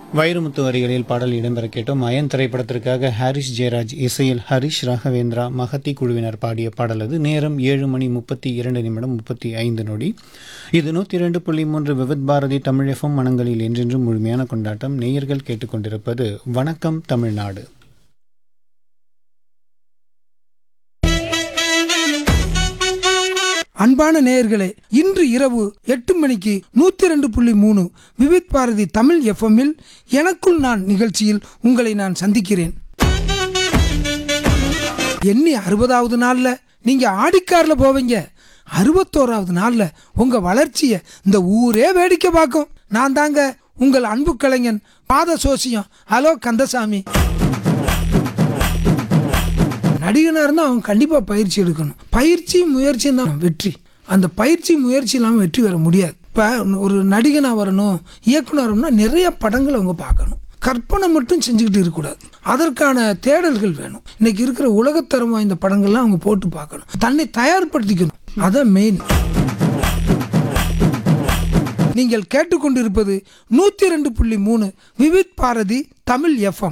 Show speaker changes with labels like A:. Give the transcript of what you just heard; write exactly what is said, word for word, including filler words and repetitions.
A: வைரமுத்து வரிகளில் பாடல் இடம்பெற கேட்டோம். அயன் திரைப்படத்திற்காக ஹாரிஸ் ஜெயராஜ் இசையில் ஹரிஷ் ராகவேந்திரா மகத்தி குழுவினர் பாடிய பாடல். அது நேரம் ஏழு மணி முப்பத்தி இரண்டு நிமிடம் முப்பத்தி ஐந்து நொடி. இது நூற்றி இரண்டு புள்ளி மூன்று விவித் பாரதி தமிழ் எஃப்எம் மனங்களில் என்றென்றும் முழுமையான கொண்டாட்டம். நேயர்கள் கேட்டுக்கொண்டிருப்பது வணக்கம் தமிழ்நாடு.
B: அன்பான நேயர்களே, இன்று இரவு எட்டு மணிக்கு நூத்தி ரெண்டு புள்ளி மூணு விவித் பாரதி தமிழ் எஃப்எம்மில் எனக்குள் நான் நிகழ்ச்சியில் உங்களை நான் சந்திக்கிறேன். எண்ணி அறுபதாவது நாள்ல நீங்க ஆடிக்கார்ல போவீங்க, அறுபத்தோராவது நாள்ல உங்க வளர்ச்சிய இந்த ஊரே வேடிக்கை பார்க்கும். நான் தாங்க உங்கள் அன்பு கலைஞன் பாத சோசியம். ஹலோ கந்தசாமி. நடிகனாக இருந்தால் அவங்க கண்டிப்பாக பயிற்சி எடுக்கணும். பயிற்சி முயற்சி தான் வெற்றி. அந்த பயிற்சி முயற்சி இல்லாமல் வெற்றி பெற முடியாது. இப்போ ஒரு நடிகனாக வரணும், இயக்குனர் வரணும்னா நிறைய படங்களை அவங்க பார்க்கணும். கற்பனை மட்டும் செஞ்சுக்கிட்டு இருக்கக்கூடாது. அதற்கான தேடல்கள் வேணும். இன்னைக்கு இருக்கிற உலகத்தரம் வாய்ந்த படங்கள்லாம் அவங்க போட்டு பார்க்கணும். தன்னை தயார்படுத்திக்கணும். அதான் மெயின். நீங்கள் கேட்டுக்கொண்டிருப்பது நூற்றி ரெண்டு புள்ளி மூணு விவித் பாரதி தமிழ் எஃப்எம்.